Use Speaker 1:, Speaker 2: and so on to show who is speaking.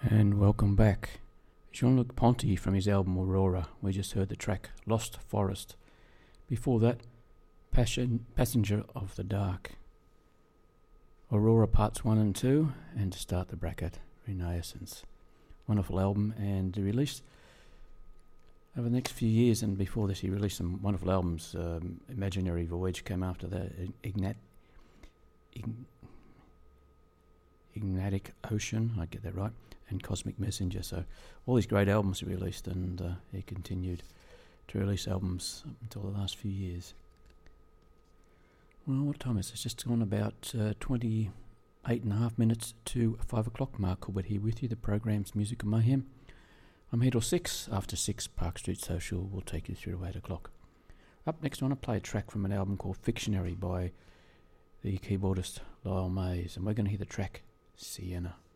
Speaker 1: And welcome back. Jean-Luc Ponty from his album Aurora. We just heard the track Lost Forest. Before that, Passenger of the Dark. Aurora Parts 1 and 2, and to start the bracket, Renaissance. Wonderful album, and released over the next few years, and before this he released some wonderful albums. Imaginary Voyage came after that, Ignatic Ocean, I get that right, and Cosmic Messenger. So all these great albums he released, and he continued to release albums up until the last few years. Well, what time is it? It's just gone about 28 and a half minutes to 5 o'clock. Mark Corbett here with you. The program's Musical Mayhem. I'm here till 6. After 6, Park Street Social will take you through to 8 o'clock. Up next, I want to play a track from an album called Fictionary by the keyboardist Lyle Mays, and we're going to hear the track Sienna.